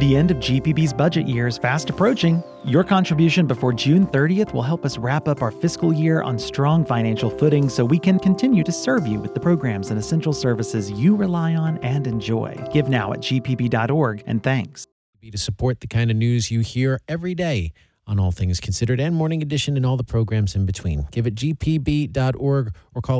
The end of GPB's budget year is fast approaching. Your contribution before June 30th will help us wrap up our fiscal year on strong financial footing so we can continue to serve you with the programs and essential services you rely on and enjoy. Give now at gpb.org, and thanks. To support the kind of news you hear every day on All Things Considered and Morning Edition and all the programs in between. Give at gpb.org or call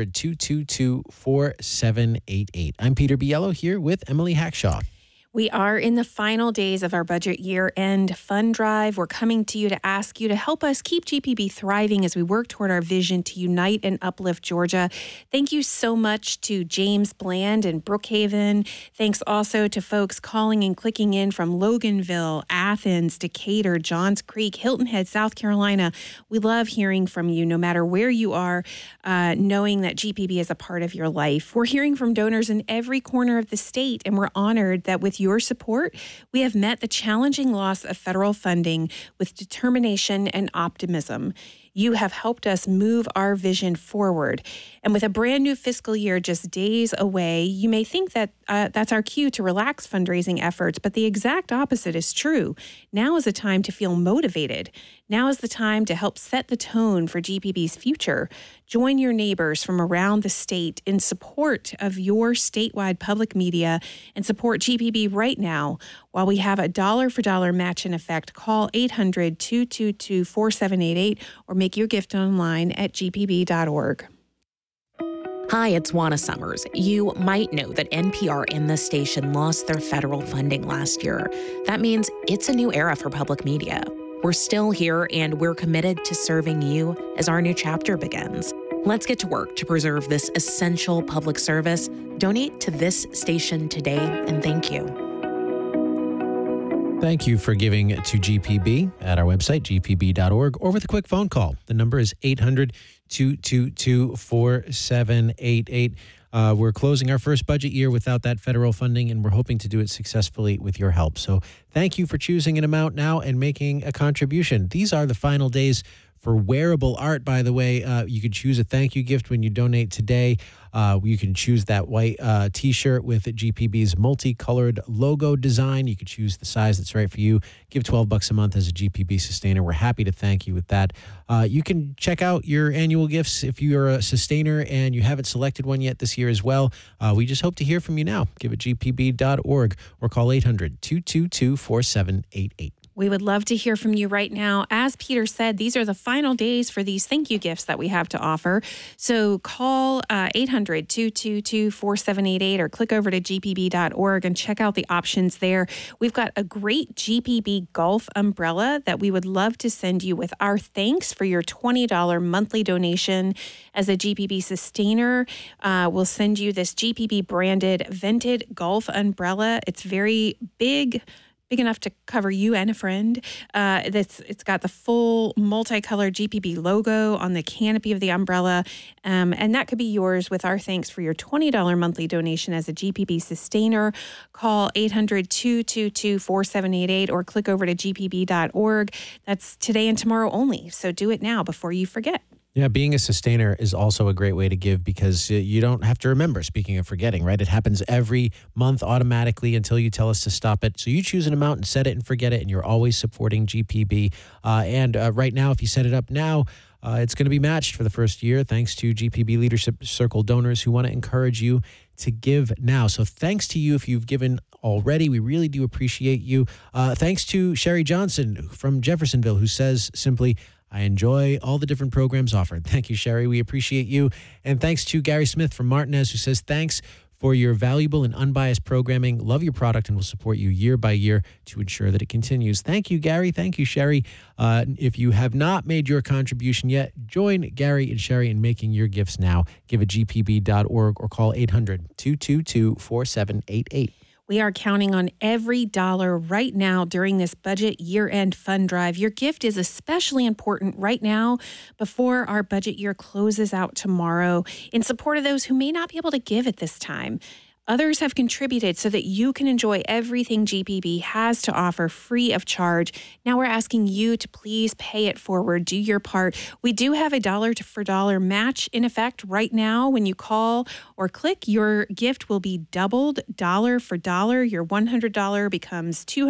800-222-4788. I'm Peter Biello here with Emily Hackshaw. We are in the final days of our budget year-end fund drive. We're coming to you to ask you to help us keep GPB thriving as we work toward our vision to unite and uplift Georgia. Thank you so much to James Bland in Brookhaven. Thanks also to folks calling and clicking in from Loganville, Athens, Decatur, Johns Creek, Hilton Head, South Carolina. We love hearing from you no matter where you are, knowing that GPB is a part of your life. We're hearing from donors in every corner of the state, and we're honored that with your support, we have met the challenging loss of federal funding with determination and optimism. You have helped us move our vision forward. And with a brand new fiscal year just days away, you may think that that's our cue to relax fundraising efforts, but the exact opposite is true. Now is a time to feel motivated. Now is the time to help set the tone for GPB's future. Join your neighbors from around the state in support of your statewide public media and support GPB right now. While we have a dollar-for-dollar match in effect, call 800-222-4788 or make your gift online at gpb.org. Hi, it's Juana Summers. You might know that NPR and this station lost their federal funding last year. That means it's a new era for public media. We're still here, and we're committed to serving you as our new chapter begins. Let's get to work to preserve this essential public service. Donate to this station today, and thank you. Thank you for giving to GPB at our website, gpb.org, or with a quick phone call. The number is 800-222-4788. We're closing our first budget year without that federal funding, and we're hoping to do it successfully with your help. So thank you for choosing an amount now and making a contribution. These are the final days for wearable art, by the way. You could choose a thank you gift when you donate today. You can choose that white T-shirt with GPB's multicolored logo design. You could choose the size that's right for you. Give $12 a month as a GPB sustainer. We're happy to thank you with that. You can check out your annual gifts if you are a sustainer and you haven't selected one yet this year as well. We just hope to hear from you now. Give at gpb.org or call 800-222-4788. We would love to hear from you right now. As Peter said, these are the final days for these thank you gifts that we have to offer. So call 800-222-4788 or click over to gpb.org and check out the options there. We've got a great GPB golf umbrella that we would love to send you with our thanks for your $20 monthly donation. As a GPB sustainer, we'll send you this GPB branded vented golf umbrella. It's very big enough to cover you and a friend. It's got the full multicolored GPB logo on the canopy of the umbrella. And that could be yours with our thanks for your $20 monthly donation as a GPB sustainer. Call 800-222-4788 or click over to gpb.org. That's today and tomorrow only. So do it now before you forget. Yeah, being a sustainer is also a great way to give because you don't have to remember, speaking of forgetting, right? It happens every month automatically until you tell us to stop it. So you choose an amount and set it and forget it, and you're always supporting GPB. And right now, if you set it up now, it's going to be matched for the first year thanks to GPB Leadership Circle donors who want to encourage you to give now. So thanks to you if you've given already. We really do appreciate you. Thanks to Sherry Johnson from Jeffersonville who says simply, I enjoy all the different programs offered. Thank you, Sherry. We appreciate you. And thanks to Gary Smith from Martinez who says, thanks for your valuable and unbiased programming. Love your product and will support you year by year to ensure that it continues. Thank you, Gary. Thank you, Sherry. If you have not made your contribution yet, join Gary and Sherry in making your gifts now. Give at gpb.org or call 800-222-4788. We are counting on every dollar right now during this budget year-end fund drive. Your gift is especially important right now before our budget year closes out tomorrow in support of those who may not be able to give at this time. Others have contributed so that you can enjoy everything GPB has to offer free of charge. Now we're asking you to please pay it forward. Do your part. We do have a dollar-for-dollar match in effect right now. When you call or click, your gift will be doubled dollar for dollar. Your $100 becomes $200.